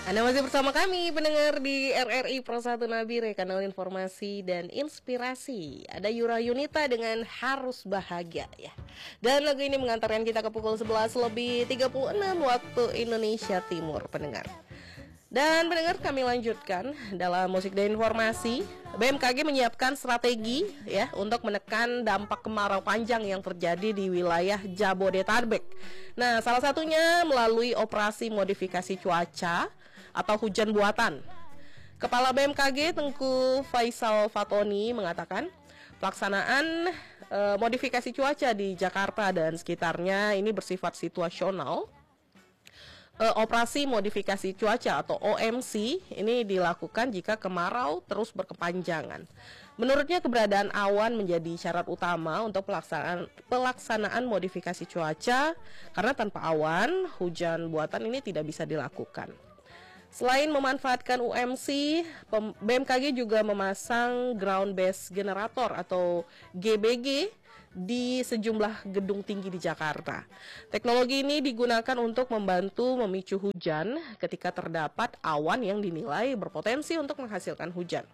Anda masih bersama kami pendengar di RRI Pro 1 Nabire, kanal informasi dan inspirasi. Ada Yura Yunita dengan Harus Bahagia ya. Dan lagu ini mengantarkan kita ke pukul 11 lebih 36 waktu Indonesia Timur pendengar. Dan pendengar, kami lanjutkan dalam musik dan informasi. BMKG menyiapkan strategi ya untuk menekan dampak kemarau panjang yang terjadi di wilayah Jabodetabek. Nah, salah satunya melalui operasi modifikasi cuaca atau hujan buatan. Kepala BMKG Tengku Faisal Fatoni mengatakan pelaksanaan modifikasi cuaca di Jakarta dan sekitarnya ini bersifat situasional. Operasi modifikasi cuaca atau OMC ini dilakukan jika kemarau terus berkepanjangan. Menurutnya keberadaan awan menjadi syarat utama untuk pelaksanaan modifikasi cuaca, karena tanpa awan hujan buatan ini tidak bisa dilakukan. Selain memanfaatkan UMC, BMKG juga memasang ground based generator atau GBG di sejumlah gedung tinggi di Jakarta. Teknologi ini digunakan untuk membantu memicu hujan ketika terdapat awan yang dinilai berpotensi untuk menghasilkan hujan.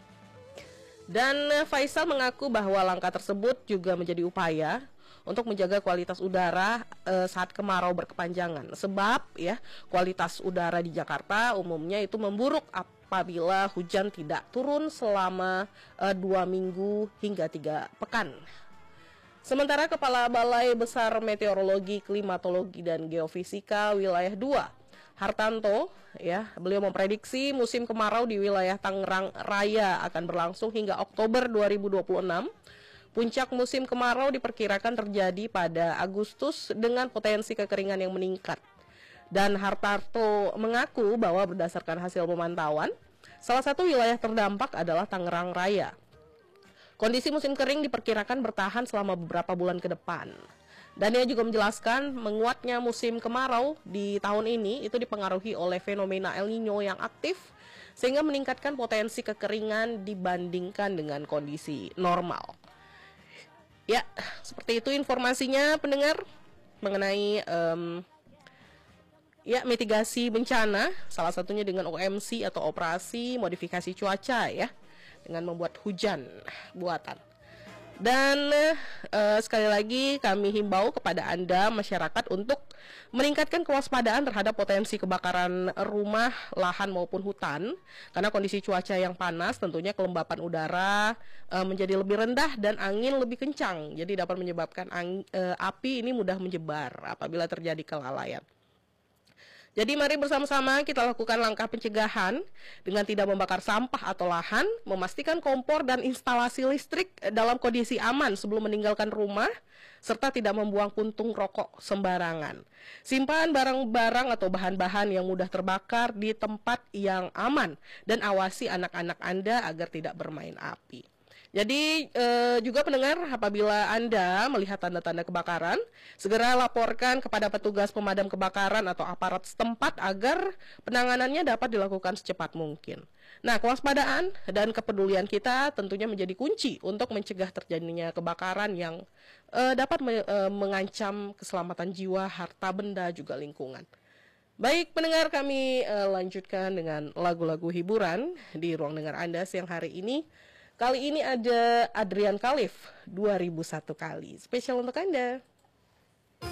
Dan Faisal mengaku bahwa langkah tersebut juga menjadi upaya untuk menjaga kualitas udara saat kemarau berkepanjangan. Sebab ya, kualitas udara di Jakarta umumnya itu memburuk apabila hujan tidak turun selama 2 minggu hingga 3 pekan. Sementara Kepala Balai Besar Meteorologi, Klimatologi, dan Geofisika Wilayah 2, Hartanto, ya, beliau memprediksi musim kemarau di wilayah Tangerang Raya akan berlangsung hingga Oktober 2026. Puncak musim kemarau diperkirakan terjadi pada Agustus dengan potensi kekeringan yang meningkat. Dan Hartanto mengaku bahwa berdasarkan hasil pemantauan, salah satu wilayah terdampak adalah Tangerang Raya. Kondisi musim kering diperkirakan bertahan selama beberapa bulan ke depan. Dan ia juga menjelaskan menguatnya musim kemarau di tahun ini itu dipengaruhi oleh fenomena El Nino yang aktif, sehingga meningkatkan potensi kekeringan dibandingkan dengan kondisi normal. Ya, seperti itu informasinya pendengar mengenai mitigasi bencana, salah satunya dengan OMC atau operasi modifikasi cuaca ya, dengan membuat hujan buatan. Dan sekali lagi kami himbau kepada Anda masyarakat untuk meningkatkan kewaspadaan terhadap potensi kebakaran rumah, lahan maupun hutan, karena kondisi cuaca yang panas tentunya kelembapan udara menjadi lebih rendah dan angin lebih kencang, jadi dapat menyebabkan api ini mudah menyebar apabila terjadi kelalaian. Jadi mari bersama-sama kita lakukan langkah pencegahan dengan tidak membakar sampah atau lahan, memastikan kompor dan instalasi listrik dalam kondisi aman sebelum meninggalkan rumah, serta tidak membuang puntung rokok sembarangan. Simpan barang-barang atau bahan-bahan yang mudah terbakar di tempat yang aman, dan awasi anak-anak Anda agar tidak bermain api. Jadi juga pendengar, apabila Anda melihat tanda-tanda kebakaran, segera laporkan kepada petugas pemadam kebakaran atau aparat setempat agar penanganannya dapat dilakukan secepat mungkin. Nah, kewaspadaan dan kepedulian kita tentunya menjadi kunci untuk mencegah terjadinya kebakaran yang dapat mengancam keselamatan jiwa, harta benda, juga lingkungan. Baik pendengar, kami lanjutkan dengan lagu-lagu hiburan di ruang dengar Anda siang hari ini. Kali ini ada Adrian Khalif, 2001 kali. Spesial untuk Anda.